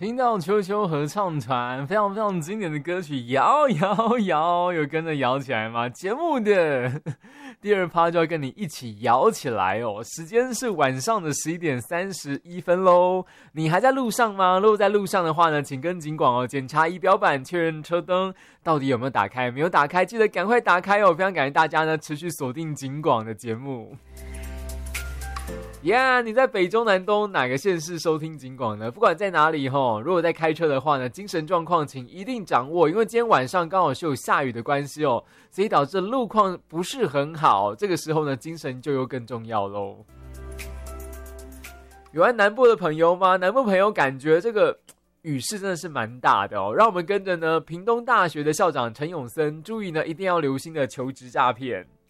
听到秋秋合唱团非常非常经典的歌曲，摇摇摇，有跟着摇起来吗？节目的第二趴就要跟你一起摇起来哦。时间是晚上的11:31咯。你还在路上吗？如果在路上的话呢，请跟警广哦检查仪表板，确认车灯到底有没有打开，没有打开记得赶快打开哦。非常感谢大家呢持续锁定警广的节目。你在北中南东哪个县市收听警广呢？不管在哪里齁，如果在开车的话呢，精神状况请一定掌握，因为今天晚上刚好是有下雨的关系哦，所以导致路况不是很好，这个时候呢，精神就又更重要咯。有爱南部的朋友吗？南部朋友感觉这个雨势真的是蛮大的哦，让我们跟着呢屏东大学的校长陈永森注意呢，一定要留心的求职诈骗。